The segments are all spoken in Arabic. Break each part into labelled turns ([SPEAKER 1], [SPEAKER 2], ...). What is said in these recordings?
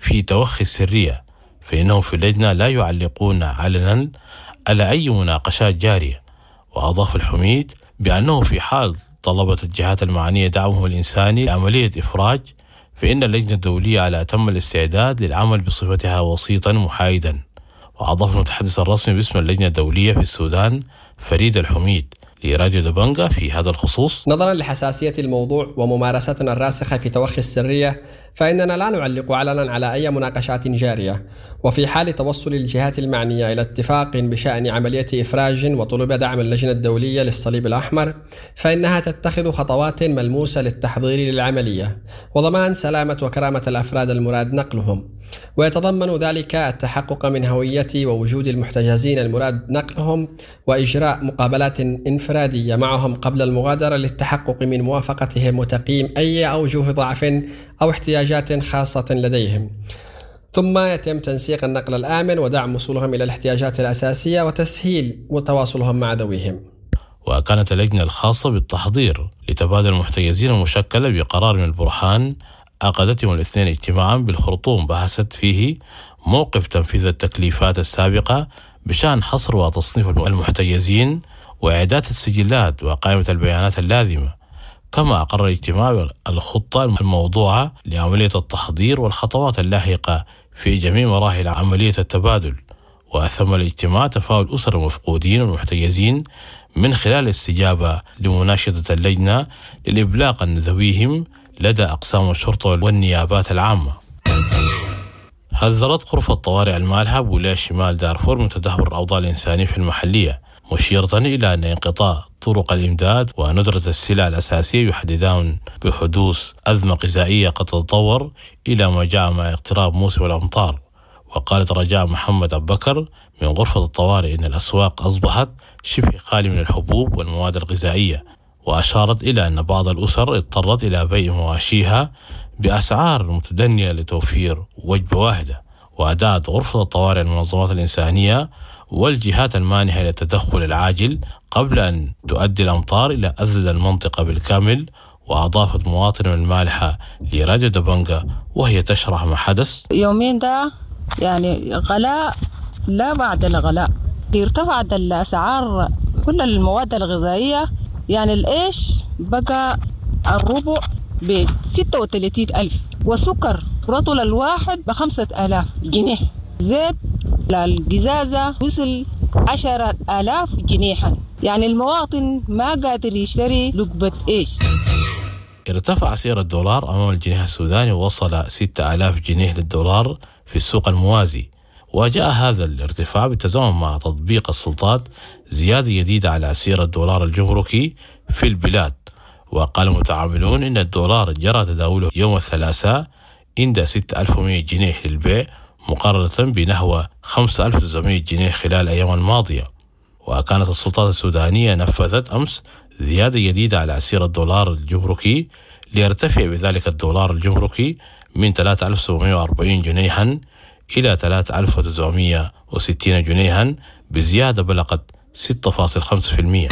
[SPEAKER 1] في توخي السرية، فإنهم في اللجنة لا يعلقون علنا على أي مناقشات جارية. وأضاف الحميد بأنه في حال طلبت الجهات المعنية دعمهم الإنساني لعملية إفراج، فإن اللجنة الدولية على أتم الاستعداد للعمل بصفتها وسيطا محايدا. وأضاف المتحدث الرسمي باسم اللجنة الدولية في السودان فريد الحميد لراديو دبنجة في هذا الخصوص:
[SPEAKER 2] نظرا لحساسية الموضوع وممارستنا الراسخة في توخي السرية، فإننا لا نعلق علنا على أي مناقشات جارية، وفي حال توصل الجهات المعنية إلى اتفاق بشأن عملية إفراج وطلب دعم اللجنة الدولية للصليب الأحمر، فإنها تتخذ خطوات ملموسة للتحضير للعملية وضمان سلامة وكرامة الأفراد المراد نقلهم، ويتضمن ذلك التحقق من هوية ووجود المحتجزين المراد نقلهم، وإجراء مقابلات انفرادية معهم قبل المغادرة للتحقق من موافقتهم وتقييم أي أوجه ضعف أو احتياجات خاصة لديهم، ثم يتم تنسيق النقل الآمن ودعم وصولهم إلى الاحتياجات الأساسية وتسهيل تواصلهم مع ذويهم.
[SPEAKER 1] وكانت اللجنة الخاصة بالتحضير لتبادل المحتجزين المشكلة بقرار من البرهان عقدت يوم الاثنين اجتماعا بالخرطوم بحثت فيه موقف تنفيذ التكليفات السابقة بشأن حصر وتصنيف المحتجزين وإعداد السجلات وقائمة البيانات اللازمة. كما أقر الاجتماع الخطة الموضوعة لعملية التحضير والخطوات اللاحقة في جميع مراحل عملية التبادل. وأثم الاجتماع تفاعل أسر المفقودين والمحتجزين من خلال الاستجابة لمناشدة اللجنة للإبلاغ عن ذويهم لدى أقسام الشرطة والنيابات العامة. حذرت غرفة طوارئ المالحة بولاية شمال دارفور من تدهور الأوضاع الإنسانية في المحلية، مشيرة إلى أن انقطاع طرق الإمداد وندرة السلع الأساسية يحددان بحدوث أزمة غذائية قد تتطور إلى ما جاء مع اقتراب موسم الأمطار. وقالت رجاء محمد أبو بكر من غرفة الطوارئ إن الأسواق أصبحت شبه خالية من الحبوب والمواد الغذائية، وأشارت إلى أن بعض الأسر اضطرت إلى بيع مواشيها بأسعار متدنية لتوفير وجبة واحدة. وأدعت غرفة الطوارئ المنظمات الإنسانية والجهات المانحة إلى التدخل العاجل قبل أن تؤدي الأمطار إلى أذل المنطقة بالكامل. وأضافت مواطنة من المالحة لراديو دبنجة وهي تشرح ما حدث:
[SPEAKER 3] يومين ده يعني غلاء لا بعد الغلاء، ارتفعت الأسعار كل المواد الغذائية، يعني الإيش بقى الربع ب36,000، والسكر رطل الواحد ب5,000 جنيه، زيت القزازة وصل 10,000 جنيها، يعني المواطن ما قادر يشتري لقبة إيش.
[SPEAKER 1] ارتفع سعر الدولار أمام الجنيه السوداني ووصل 6,000 جنيه للدولار في السوق الموازي. وجاء هذا الارتفاع بالتزامن مع تطبيق السلطات زيادة جديدة على سعر الدولار الجمركي في البلاد. وقال المتعاملون إن الدولار جرى تداوله يوم الثلاثاء عند 6,100 جنيه للبيع مقارنة بنحو 5,900 جنيه خلال الأيام الماضية. وكانت السلطات السودانية نفذت أمس زيادة جديدة على سعر الدولار الجمركي ليرتفع بذلك الدولار الجمركي من 3,740 جنيها إلى 3,960 جنيها بزيادة بلغت 6.5%.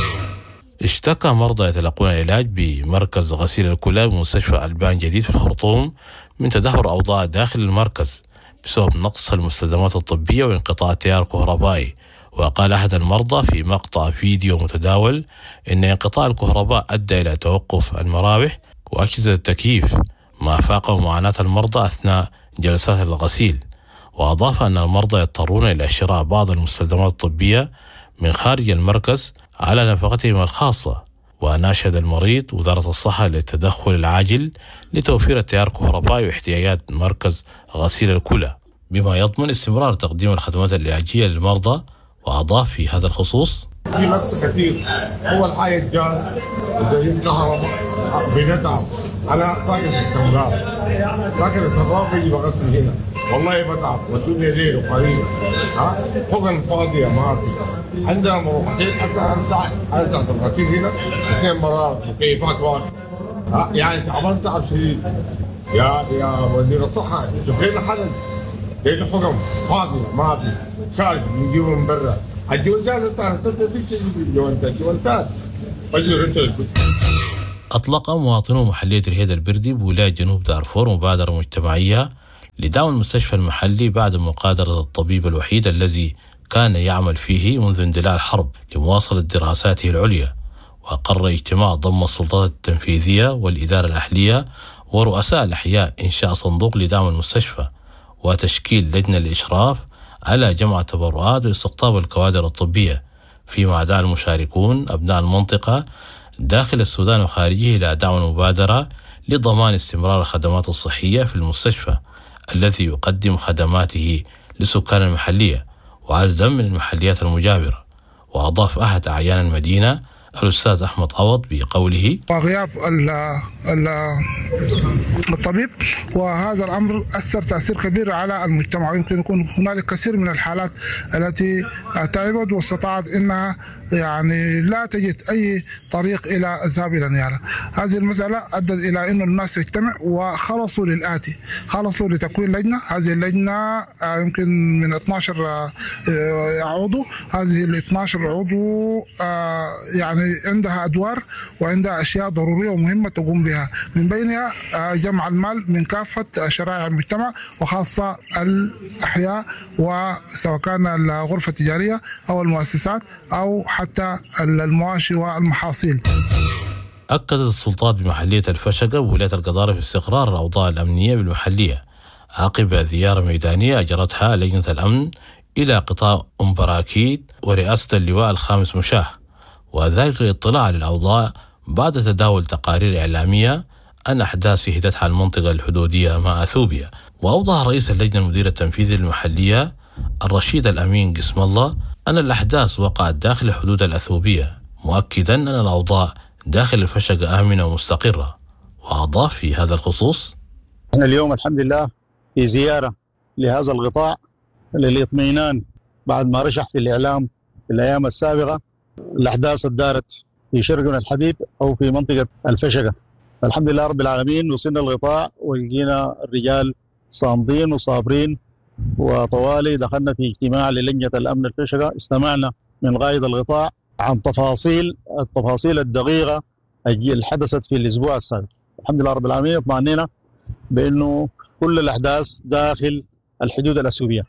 [SPEAKER 1] اشتكى مرضى يتلقون العلاج بمركز غسيل الكلى بمستشفى ألبان جديد في الخرطوم من تدهور أوضاع داخل المركز بسبب نقص المستلزمات الطبية وانقطاع التيار الكهربائي. وقال أحد المرضى في مقطع فيديو متداول إن انقطاع الكهرباء أدى إلى توقف المراوح وأجهزة التكييف، ما فاقه معاناة المرضى أثناء جلسات الغسيل. وأضاف أن المرضى يضطرون إلى شراء بعض المستلزمات الطبية من خارج المركز على نفقتهم الخاصة. وناشد المريض وزارة الصحة للتدخل العاجل لتوفير التيار الكهربائي واحتياجات مركز غسيل الكلى بما يضمن استمرار تقديم الخدمات العلاجية للمرضى. وأضاف في هذا الخصوص:
[SPEAKER 4] في نقص كثير. أول حاجة الجاز ودليل كهرباء بنتعب. أنا ساكن في السمراء، ساكن السمراء بيجي بغسل هنا، والله بتعب والدنيا ليل وقريبة. حقن فاضية ما في. عندنا مروحتين حتى أنا تحت الغسيل هنا 2 مرات مكيفات واقفة. يعني تعبان تعب شديد. يا وزير الصحة شوف لنا حل. لأن حقن فاضية ما في. ساج نجيبه من برا. الجوانتات جوانتات
[SPEAKER 1] أطلق مواطنو محلية الهيدا البردي بولاية جنوب دارفور مبادرة مجتمعية لدعم المستشفى المحلي بعد مقادرة الطبيب الوحيد الذي كان يعمل فيه منذ اندلاع الحرب لمواصلة دراساته العليا. وأقر اجتماع ضم السلطات التنفيذية والإدارة الأهلية ورؤساء الأحياء إنشاء صندوق لدعم المستشفى وتشكيل لجنة للإشراف على جمع تبرعات واستقطاب الكوادر الطبية، فيما دعا المشاركون أبناء المنطقة داخل السودان وخارجه إلى دعم المبادرة لضمان استمرار الخدمات الصحية في المستشفى الذي يقدم خدماته لسكان المحلية وعددا من المحليات المجاورة. وأضاف أحد أعيان المدينة الأستاذ أحمد عوض بقوله:
[SPEAKER 5] وغياب الطبيب وهذا الأمر أثر تأثير كبير على المجتمع، ويمكن يكون هنالك كثير من الحالات التي تعبت واستطاعت أنها يعني لا تجد أي طريق إلى الذهاب إلى النيابة. هذه المسألة أدت إلى أن الناس تجتمع وخلصوا للآتي، خلصوا لتكوين لجنة. هذه اللجنة يمكن من 12 عضو، هذه ال 12 عضو يعني عندها أدوار وعندها أشياء ضرورية ومهمة تقوم بها، من بينها جمع المال من كافة شرائح المجتمع وخاصة الأحياء، وسواء كان الغرفة التجارية أو المؤسسات أو حتى المواشي والمحاصيل.
[SPEAKER 1] أكدت السلطات بمحلية الفشقة وولاية القضارف استقرار الأوضاع الأمنية بالمحلية عقب زيارة ميدانية أجرتها لجنة الأمن إلى قطاع براكيد ورئاسة اللواء الخامس مشاه، وذلك للاطلاع على الأوضاع بعد تداول تقارير إعلامية عن أحداث شهدتها المنطقة الحدودية مع أثيوبيا. وأوضح رئيس اللجنة المدير التنفيذي للمحلية الرشيد الأمين قسم الله أن الأحداث وقعت داخل الحدود الأثيوبية، مؤكدا أن الأوضاع داخل الفشقة آمنة ومستقرة. وأضاف في هذا الخصوص:
[SPEAKER 6] أنا اليوم الحمد لله في زيارة لهذا القطاع للإطمئنان بعد ما رشح في الإعلام في الأيام السابقة الأحداث الدارت في شرقنا الحبيب أو في منطقة الفشقة. الحمد لله رب العالمين وصلنا القطاع ولقينا الرجال صامدين وصابرين، وطوالي دخلنا في اجتماع للجنة الأمن الفشقة، استمعنا من قائد القطاع عن التفاصيل الدقيقة اللي حدثت في الأسبوع السابق. الحمد لله رب العالمين اطمئننا بأنه كل الأحداث داخل الحدود الأثيوبية.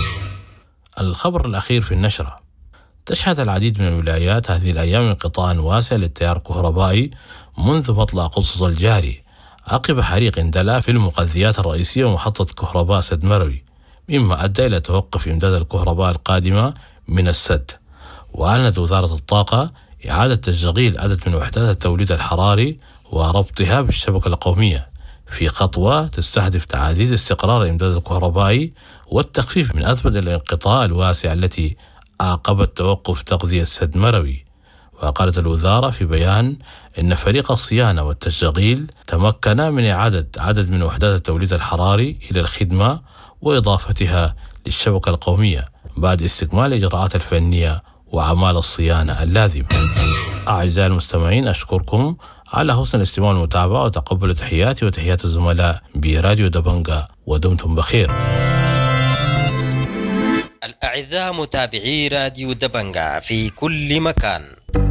[SPEAKER 1] الخبر الأخير في النشرة: تشهد العديد من الولايات هذه الأيام انقطاع واسع للتيار الكهربائي منذ مطلع قصص الجاري عقب حريق اندلع في المغذيات الرئيسية ومحطة كهرباء سد مروي، مما أدى إلى توقف إمداد الكهرباء القادمة من السد. وأعلنت وزارة الطاقة إعادة تشغيل عدد من وحدات التوليد الحراري وربطها بالشبكة القومية في خطوة تستهدف تعزيز استقرار الإمداد الكهربائي والتخفيف من أزمة الانقطاع الواسع التي عقبت توقف تغذية سد مروي. وقالت الوزارة في بيان إن فريق الصيانة والتشغيل تمكن من إعادة عدد من وحدات التوليد الحراري إلى الخدمة وإضافتها للشبكة القومية بعد استكمال الإجراءات الفنية وأعمال الصيانة اللازمة. أعزائي المستمعين، أشكركم على حسن الاستماع والمتابعة، وتقبلوا تحياتي وتحيات الزملاء براديو دبنجة، ودمتم بخير.
[SPEAKER 7] الأعزاء متابعي راديو دبنجة في كل مكان،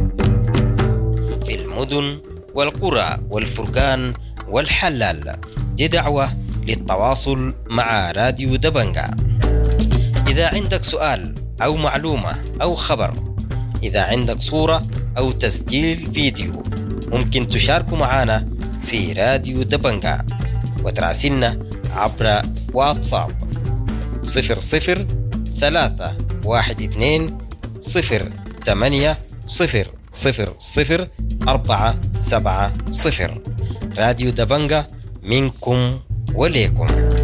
[SPEAKER 7] في المدن والقرى والفرقان والحلال، دي دعوة للتواصل مع راديو دبنجة. إذا عندك سؤال أو معلومة أو خبر، إذا عندك صورة أو تسجيل فيديو، ممكن تشاركوا معنا في راديو دبنجة وتراسلنا عبر واتساب 00321280000470. راديو دبنجة منكم وليكم.